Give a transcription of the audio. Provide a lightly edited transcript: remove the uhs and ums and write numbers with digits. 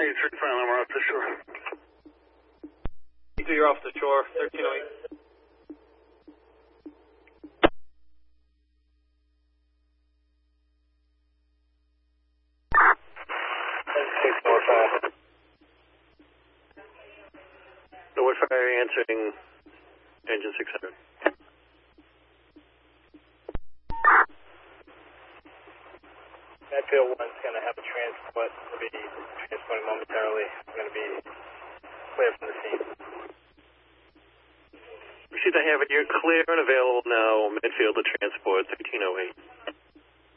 83 final, we're off the shore. 83, you're off the shore, 1308. The Woodfire answering engine 600. Medfield 1's going to have a transport. Will be transporting momentarily. I'm going to be clear from the scene. Rashid, I have it. You're clear and available now. Medfield to transport 1308.